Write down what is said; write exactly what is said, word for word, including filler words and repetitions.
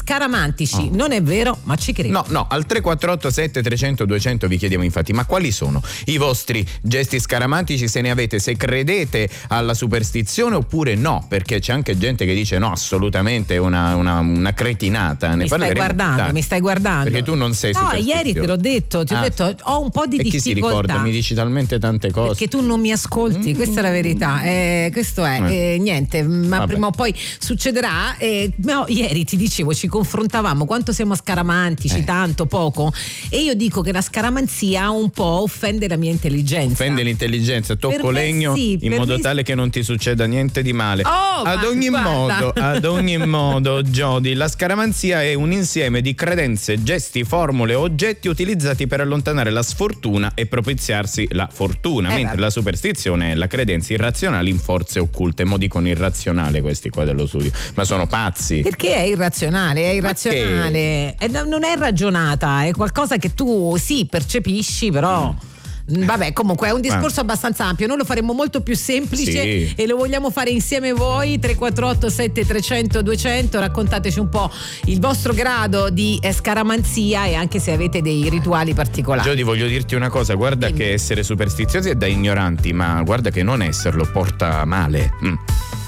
scaramantici. Oh. Non è vero, ma ci credo. No, no, al tre quattro otto sette trecento duecento vi chiediamo infatti, ma quali sono i vostri gesti scaramantici, se ne avete, se credete alla superstizione oppure no, perché c'è anche gente che dice no, assolutamente una, una, una cretinata. Ne mi stai guardando, dai. mi stai guardando. Perché tu non sei No, superstizioso. ieri te l'ho detto, ti ho Ah. detto ho un po' di e difficoltà. chi si ricorda? Mi dici talmente tante cose. Perché tu non mi ascolti, Mm. questa è la verità. Eh, questo è Eh. eh, niente, ma Vabbè. prima o poi succederà. Eh, no, ieri ti dicevo, ci confrontavamo quanto siamo scaramantici, Eh. tanto, poco. E io dico che la scaramanzia un po' offende la mia intelligenza. Offende l'intelligenza, tocco Per me legno sì, in per modo me tale che non ti succeda niente di male. Oh, ad ma ogni guarda. modo, ad ogni modo, Jody, la scaramanzia è un insieme di credenze, gesti, formule, oggetti utilizzati per allontanare la sfortuna e propiziarsi la fortuna, Eh, mentre beh. la superstizione è la credenza irrazionale in forze occulte. Mo dicono irrazionale questi qua dello studio, ma sono pazzi. Perché è irrazionale, è irrazionale. E no- non è ragionata, è qualcosa che tu sì percepisci, però. Mm, Vabbè, comunque è un discorso abbastanza ampio. Noi lo faremo molto più semplice Sì. e lo vogliamo fare insieme voi. tre quattro otto sette trecento duecento. Raccontateci un po' il vostro grado di eh, scaramanzia e anche se avete dei rituali particolari. Jody, voglio dirti una cosa, guarda Dimmi. che essere superstiziosi è da ignoranti, ma guarda che non esserlo porta male. Mm.